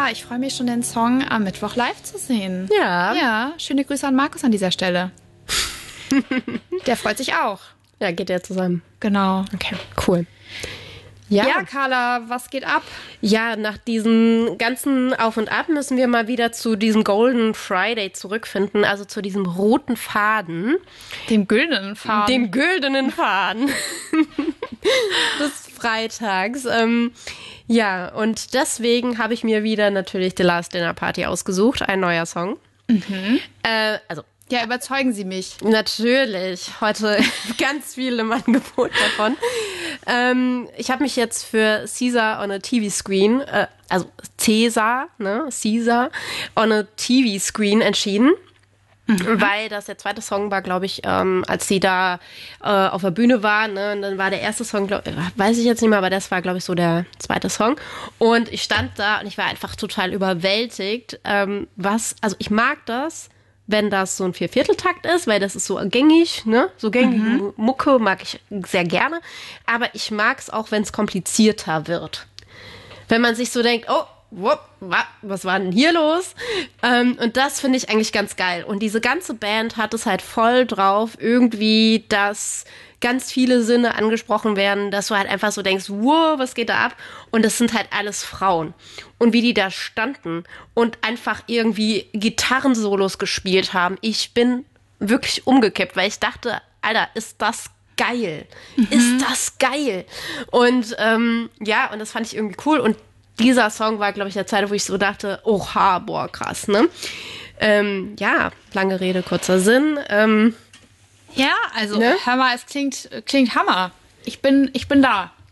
Ja, ich freue mich schon, den Song am Mittwoch live zu sehen. Ja. Ja, schöne Grüße an Markus an dieser Stelle. Der freut sich auch. Ja, geht ja zusammen. Genau. Okay, cool. Ja, Carla, was geht ab? Ja, nach diesem ganzen Auf und Ab müssen wir mal wieder zu diesem Golden Friday zurückfinden, also zu diesem roten Faden. Dem güldenen Faden. Dem güldenen Faden des Freitags. Ja, und deswegen habe ich mir wieder natürlich The Last Dinner Party ausgesucht, ein neuer Song. Ja, überzeugen Sie mich. Natürlich, heute ganz viel im Angebot davon. Ich habe mich jetzt für Caesar on a TV Screen, also Caesar on a TV Screen entschieden. Weil das der zweite Song war, glaube ich, als sie da auf der Bühne war, ne, und dann war der erste Song, weiß ich jetzt nicht mehr, aber das war, glaube ich, so der zweite Song. Und ich stand da und ich war einfach total überwältigt. Also ich mag das, wenn das so ein Viervierteltakt ist, weil das ist so gängig, ne? So gängige Mucke mag ich sehr gerne. Aber ich mag es auch, wenn es komplizierter wird. Wenn man sich so denkt, oh, was war denn hier los? Und das finde ich eigentlich ganz geil. Und diese ganze Band hat es halt voll drauf, irgendwie, dass ganz viele Sinne angesprochen werden, dass du halt einfach so denkst, wow, was geht da ab? Und das sind halt alles Frauen. Und wie die da standen und einfach irgendwie Gitarrensolos gespielt haben. Ich bin wirklich umgekippt, weil ich dachte, Alter, ist das geil. Ist das geil. Und ja, und das fand ich irgendwie cool. Und dieser Song war, glaube ich, der Zeit, wo ich so dachte, oha, boah, krass, ne? Ja, lange Rede, kurzer Sinn. Ja, also ne? hör mal, es klingt Hammer. Ich bin da.